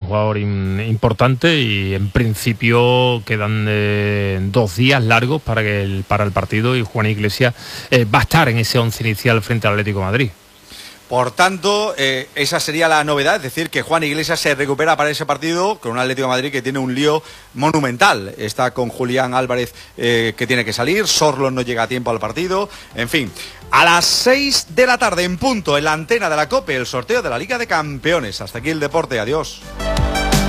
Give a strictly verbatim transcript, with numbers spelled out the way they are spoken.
jugador in, importante y en principio quedan eh, dos días largos para, que el, para el partido y Juan Iglesias eh, va a estar en ese once inicial frente al Atlético de Madrid. Por tanto, eh, esa sería la novedad, es decir, que Juan Iglesias se recupera para ese partido con un Atlético de Madrid que tiene un lío monumental. Está con Julián Álvarez eh, que tiene que salir, Sorlo no llega a tiempo al partido, en fin. A las seis de la tarde en punto, en la antena de la COPE, el sorteo de la Liga de Campeones. Hasta aquí el deporte, adiós.